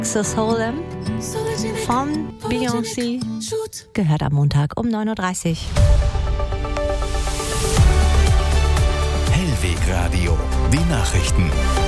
Texas Hold'em von Beyoncé gehört am Montag um 9.30 Uhr. Hellweg Radio, die Nachrichten.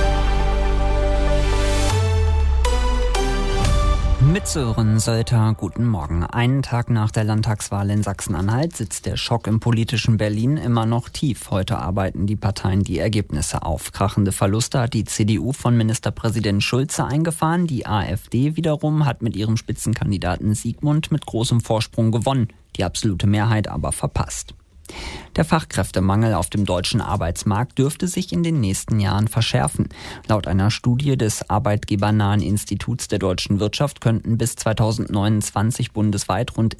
Mit Sören Sölter, guten Morgen. Einen Tag nach der Landtagswahl in Sachsen-Anhalt sitzt der Schock im politischen Berlin immer noch tief. Heute arbeiten die Parteien die Ergebnisse auf. Krachende Verluste hat die CDU von Ministerpräsident Schulze eingefahren. Die AfD wiederum hat mit ihrem Spitzenkandidaten Sigmund mit großem Vorsprung gewonnen, die absolute Mehrheit aber verpasst. Der Fachkräftemangel auf dem deutschen Arbeitsmarkt dürfte sich in den nächsten Jahren verschärfen. Laut einer Studie des Arbeitgebernahen Instituts der deutschen Wirtschaft könnten bis 2029 bundesweit rund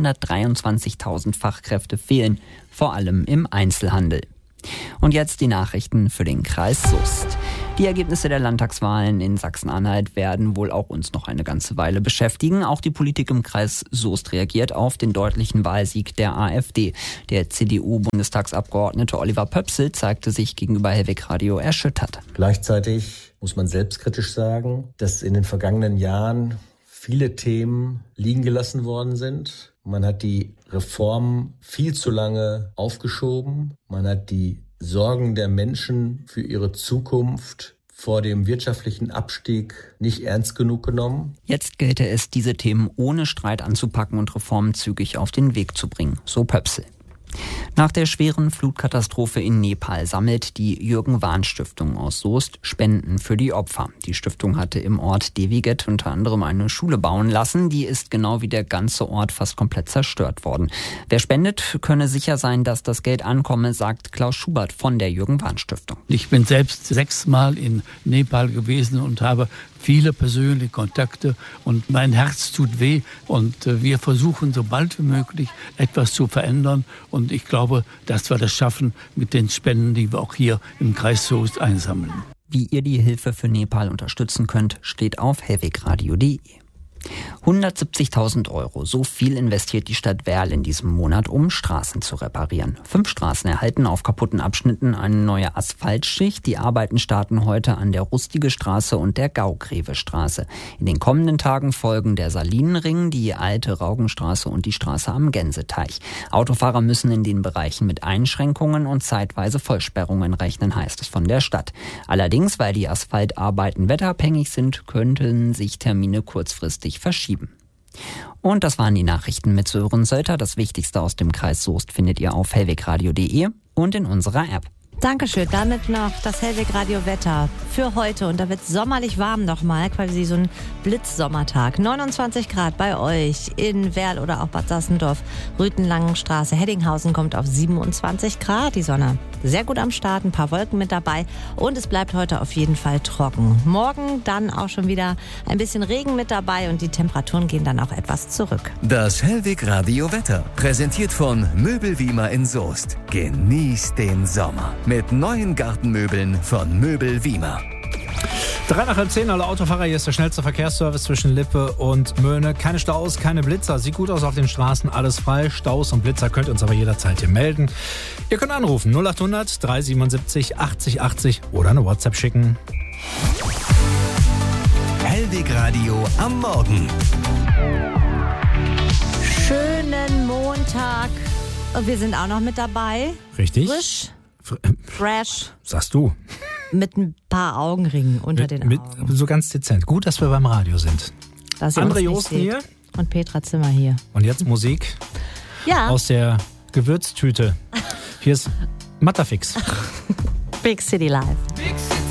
723.000 Fachkräfte fehlen, vor allem im Einzelhandel. Und jetzt die Nachrichten für den Kreis Soest. Die Ergebnisse der Landtagswahlen in Sachsen-Anhalt werden wohl auch uns noch eine ganze Weile beschäftigen. Auch die Politik im Kreis Soest reagiert auf den deutlichen Wahlsieg der AfD. Der CDU-Bundestagsabgeordnete Oliver Pöpsel zeigte sich gegenüber Hellweg Radio erschüttert. Gleichzeitig muss man selbstkritisch sagen, dass in den vergangenen Jahren viele Themen liegen gelassen worden sind. Man hat die Reformen viel zu lange aufgeschoben. Man hat die Sorgen der Menschen für ihre Zukunft vor dem wirtschaftlichen Abstieg nicht ernst genug genommen. Jetzt gelte es, diese Themen ohne Streit anzupacken und Reformen zügig auf den Weg zu bringen, so Pöpsel. Nach der schweren Flutkatastrophe in Nepal sammelt die Jürgen-Wahn-Stiftung aus Soest Spenden für die Opfer. Die Stiftung hatte im Ort Deviget unter anderem eine Schule bauen lassen. Die ist genau wie der ganze Ort fast komplett zerstört worden. Wer spendet, könne sicher sein, dass das Geld ankomme, sagt Klaus Schubert von der Jürgen-Wahn-Stiftung. Ich bin selbst 6-mal in Nepal gewesen und habe viele persönliche Kontakte und mein Herz tut weh und wir versuchen so bald wie möglich etwas zu verändern und ich glaube, dass wir das schaffen mit den Spenden, die wir auch hier im Kreis Soest einsammeln. Wie ihr die Hilfe für Nepal unterstützen könnt, steht auf hellwegradio.de. 170.000 €, so viel investiert die Stadt Werl in diesem Monat, um Straßen zu reparieren. 5 Straßen erhalten auf kaputten Abschnitten eine neue Asphaltschicht. Die Arbeiten starten heute an der Rustige Straße und der Gaugreve-Straße. In den kommenden Tagen folgen der Salinenring, die alte Raugenstraße und die Straße am Gänseteich. Autofahrer müssen in den Bereichen mit Einschränkungen und zeitweise Vollsperrungen rechnen, heißt es von der Stadt. Allerdings, weil die Asphaltarbeiten wetterabhängig sind, könnten sich Termine kurzfristig verschieben. Und das waren die Nachrichten mit Sören Sölter. Das Wichtigste aus dem Kreis Soest findet ihr auf hellwegradio.de und in unserer App. Dankeschön. Damit noch das Hellweg Radio Wetter für heute. Und da wird sommerlich warm nochmal, quasi so ein Blitzsommertag. 29 Grad bei euch in Werl oder auch Bad Sassendorf. Rütenlangenstraße, Heddinghausen kommt auf 27 Grad. Die Sonne sehr gut am Start, ein paar Wolken mit dabei. Und es bleibt heute auf jeden Fall trocken. Morgen dann auch schon wieder ein bisschen Regen mit dabei und die Temperaturen gehen dann auch etwas zurück. Das Hellweg Radio Wetter, präsentiert von Möbel Wiemer in Soest. Genießt den Sommer mit neuen Gartenmöbeln von Möbel Wiemer. 9:03, alle Autofahrer, hier ist der schnellste Verkehrsservice zwischen Lippe und Möhne. Keine Staus, keine Blitzer, sieht gut aus auf den Straßen, alles frei. Staus und Blitzer könnt ihr uns aber jederzeit hier melden. Ihr könnt anrufen 0800 377 80 80 oder eine WhatsApp schicken. Hellweg Radio am Morgen. Schönen Montag. Und wir sind auch noch mit dabei. Richtig. Frisch. Fresh. Sagst du. Mit ein paar Augenringen unter den Augen. So ganz dezent. Gut, dass wir beim Radio sind. André Josten hier. Und Petra Zimmer hier. Und jetzt Musik aus der Gewürztüte. Hier ist Matterfix. Big City Live.